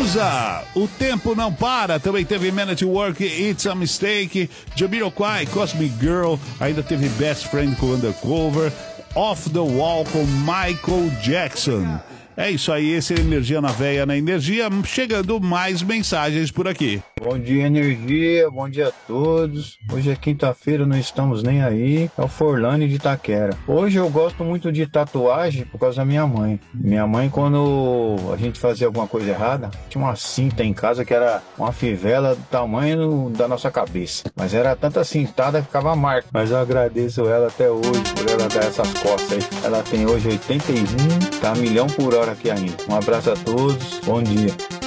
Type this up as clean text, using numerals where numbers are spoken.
Cazuza, O Tempo Não Para. Também teve Man at Work, It's a Mistake. Jamiroquai, Cosmic Girl. Ainda teve Best Friend com Undercover. Off the Wall com Michael Jackson. É isso aí, esse é Energia na Veia na Energia. Chegando mais mensagens por aqui. Bom dia, Energia. Bom dia a todos. Hoje é quinta-feira, não estamos nem aí. É o Forlane de Itaquera. Hoje eu gosto muito de tatuagem por causa da minha mãe. Minha mãe, quando a gente fazia alguma coisa errada, tinha uma cinta em casa que era uma fivela do tamanho da nossa cabeça. Mas era tanta cintada que ficava marca. Mas eu agradeço ela até hoje por ela dar essas costas aí. Ela tem hoje 81, tá a milhão por hora aqui ainda. Um abraço a todos, bom dia.